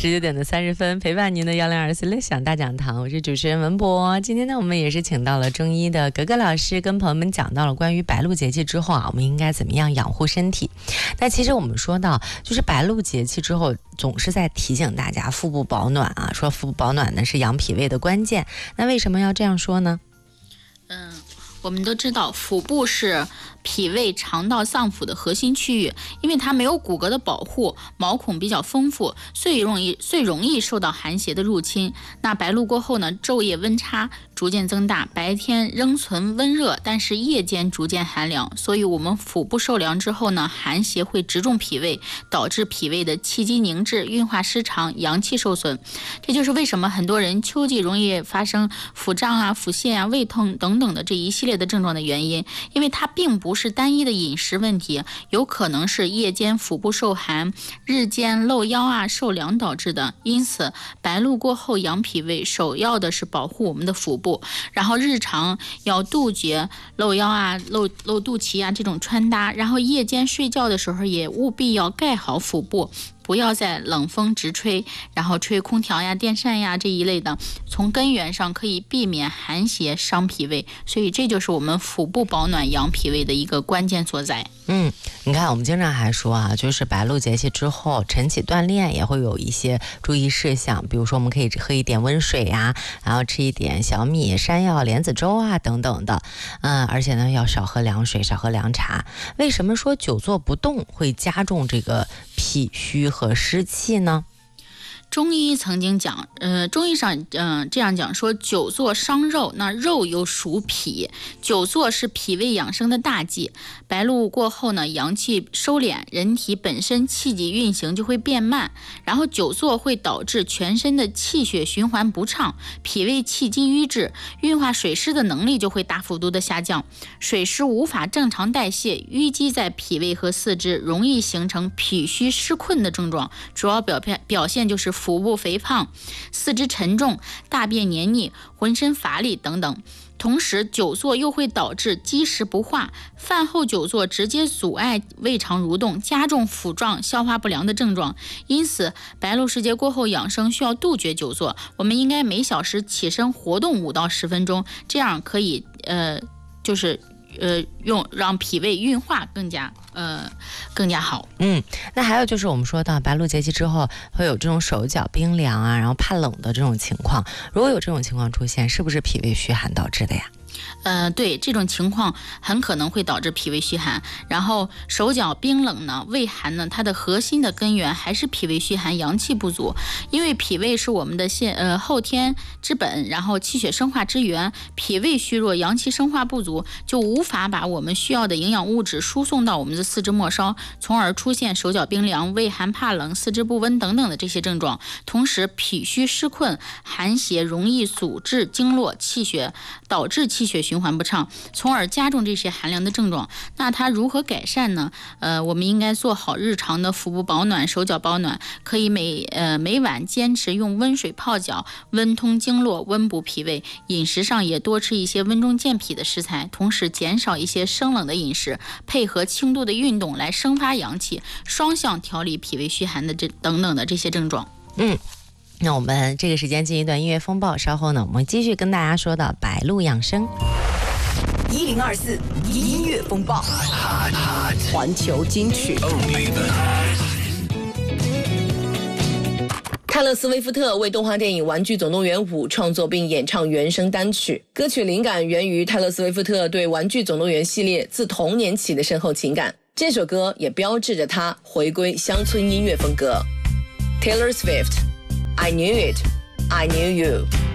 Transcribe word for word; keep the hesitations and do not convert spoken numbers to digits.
十九点的三十分，陪伴您的幺零二四乐享大讲堂，我是主持人文博。今天呢，我们也是请到了中医的格格老师，跟朋友们讲到了关于白露节气之后啊，我们应该怎么样养护身体。那其实我们说到，就是白露节气之后，总是在提醒大家腹部保暖啊，说腹部保暖呢是养脾胃的关键。那为什么要这样说呢？ 嗯，我们都知道腹部是脾胃、肠道、脏腑的核心区域，因为它没有骨骼的保护，毛孔比较丰富，最容易最容易受到寒邪的入侵。那白露过后呢，昼夜温差逐渐增大，白天仍存温热，但是夜间逐渐寒凉，所以我们腹部受凉之后呢，寒邪会直中脾胃，导致脾胃的气机凝滞、运化失常、阳气受损。这就是为什么很多人秋季容易发生腹胀啊、腹泻啊、胃痛等等的这一系列的症状的原因，因为它并不是单一的饮食问题，有可能是夜间腹部受寒、日间漏腰啊、受凉导致的。因此白露过后养脾胃，首要的是保护我们的腹部，然后日常要杜绝露腰啊、露露肚脐啊这种穿搭，然后夜间睡觉的时候也务必要盖好腹部，不要再冷风直吹，然后吹空调呀、电扇呀这一类的，从根源上可以避免寒邪伤脾胃，所以这就是我们腹部保暖养脾胃的一个关键所在。 嗯，你看我们经常还说啊，就是白露节气之后晨起锻炼也会有一些注意事项，比如说我们可以喝一点温水呀、啊，然后吃一点小米、山药、莲子粥啊等等的，嗯，而且呢要少喝凉水，少喝凉茶。为什么说久坐不动会加重这个脾虚和湿气呢？ 中医曾经讲，呃，中医上，嗯、呃，这样讲说，久坐伤肉，那肉又属脾，久坐是脾胃养生的大忌。白露过后呢，阳气收敛，人体本身气机运行就会变慢，然后久坐会导致全身的气血循环不畅，脾胃气机瘀滞，运化水湿的能力就会大幅度的下降，水湿无法正常代谢，淤积在脾胃和四肢，容易形成脾虚湿困的症状，主要表现表现就是腹部肥胖、四肢沉重、大便黏腻、浑身乏力等等。同时久坐又会导致积食不化，饭后久坐直接阻碍胃肠蠕动，加重腹胀、消化不良的症状。因此白露时节过后养生需要杜绝久坐，我们应该每小时起身活动五到十分钟，这样可以呃就是呃，用让脾胃运化更加呃更加好。 嗯，那还有就是我们说到白露节气之后会有这种手脚冰凉啊，然后怕冷的这种情况，如果有这种情况出现，是不是脾胃虚寒导致的呀？ 呃，对，这种情况很可能会导致脾胃虚寒。然后手脚冰冷呢、胃寒呢，它的核心的根源还是脾胃虚寒、阳气不足。因为脾胃是我们的先呃后天之本，然后气血生化之源。脾胃虚弱、阳气生化不足，就无法把我们需要的营养物质输送到我们的四肢末梢，从而出现手脚冰凉、胃寒怕冷、四肢不温等等的这些症状。同时，脾虚湿困、寒邪容易阻滞经络、气血，导致气血循环不畅，从而加重这些寒凉的症状。那它如何改善呢？呃，我们应该做好日常的腹部保暖、手脚保暖，可以每呃每晚坚持用温水泡脚，温通经络，温补脾胃。饮食上也多吃一些温中健脾的食材，同时减少一些生冷的饮食，配合轻度的运动来生发阳气，双向调理脾胃虚寒的这等等的这些症状。 嗯。那我们这个时间进一段音乐风暴，稍后呢我们继续跟大家说到白露养生。 一零二四音乐风暴，环球金曲。泰勒·斯威夫特为动画电影《玩具总动员五》创作并演唱原声单曲，歌曲灵感源于泰勒·斯威夫特对《玩具总动员》系列自童年起的深厚情感。这首歌也标志着他回归乡村音乐风格。Taylor Swift, I knew it, I knew you.